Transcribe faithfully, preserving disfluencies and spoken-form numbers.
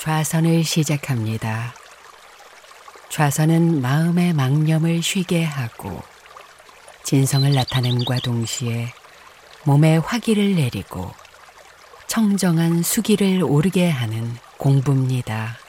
좌선을 시작합니다. 좌선은 마음의 망념을 쉬게 하고 진성을 나타냄과 동시에 몸에 화기를 내리고 청정한 수기를 오르게 하는 공부입니다.